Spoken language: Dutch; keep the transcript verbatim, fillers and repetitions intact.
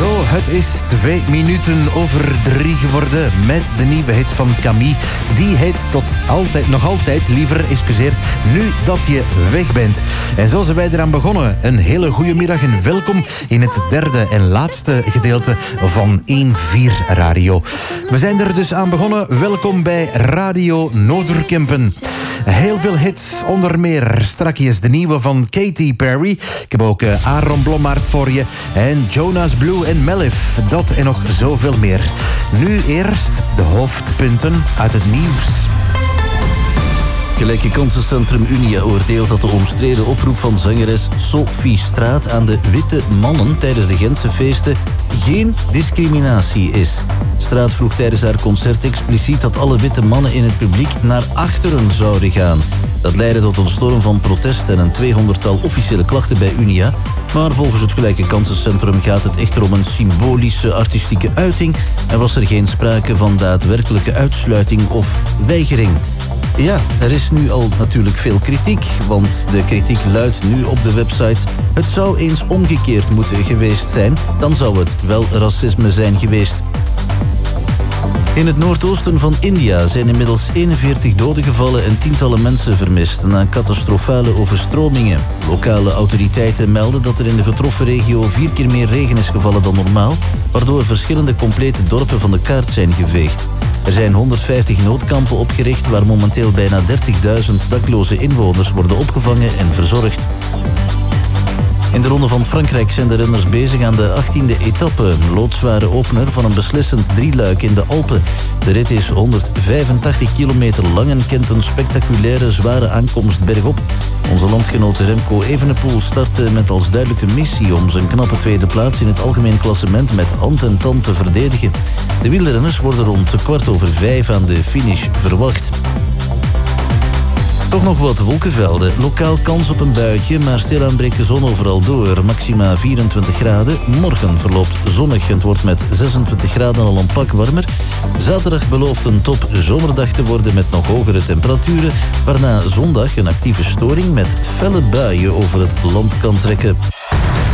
Zo, het is twee minuten over drie geworden met de nieuwe hit van Camille. Die heet tot altijd, nog altijd, liever, excuseer, Nu dat je weg bent. En zo zijn wij eraan begonnen. Een hele goede middag en welkom in het derde en laatste gedeelte van één vier Radio. We zijn er dus aan begonnen. Welkom bij Radio Noorderkempen. Heel veel hits, onder meer strakjes de nieuwe van Katy Perry. Ik heb ook uh, Aaron Blommaert voor je. En Jonas Blue en Melif. Dat en nog zoveel meer. Nu eerst de hoofdpunten uit het nieuws. Gelijke kansencentrum Unia oordeelt dat de omstreden oproep van zangeres Sophie Straat aan de witte mannen tijdens de Gentse feesten geen discriminatie is. Straat vroeg tijdens haar concert expliciet dat alle witte mannen in het publiek naar achteren zouden gaan. Dat leidde tot een storm van protest en een tweehonderdtal officiële klachten bij Unia. Maar volgens het Gelijke Kansencentrum gaat het echter om een symbolische artistieke uiting en was er geen sprake van daadwerkelijke uitsluiting of weigering. Ja, er is nu al natuurlijk veel kritiek, want de kritiek luidt nu op de websites: het zou eens omgekeerd moeten geweest zijn, dan zou het wel racisme zijn geweest. In het noordoosten van India zijn inmiddels eenenveertig doden gevallen en tientallen mensen vermist na catastrofale overstromingen. Lokale autoriteiten melden dat er in de getroffen regio vier keer meer regen is gevallen dan normaal, waardoor verschillende complete dorpen van de kaart zijn geveegd. Er zijn honderdvijftig noodkampen opgericht waar momenteel bijna dertigduizend dakloze inwoners worden opgevangen en verzorgd. In de Ronde van Frankrijk zijn de renners bezig aan de achttiende etappe, een loodzware opener van een beslissend drieluik in de Alpen. De rit is honderdvijfentachtig kilometer lang en kent een spectaculaire zware aankomst bergop. Onze landgenoot Remco Evenepoel startte met als duidelijke missie om zijn knappe tweede plaats in het algemeen klassement met hand en tand te verdedigen. De wielrenners worden rond kwart over vijf aan de finish verwacht. Toch nog wat wolkenvelden. Lokaal kans op een buitje, maar stilaan breekt de zon overal door. Maxima vierentwintig graden. Morgen verloopt zonnig en het wordt met zesentwintig graden al een pak warmer. Zaterdag belooft een top zomerdag te worden met nog hogere temperaturen, waarna zondag een actieve storing met felle buien over het land kan trekken.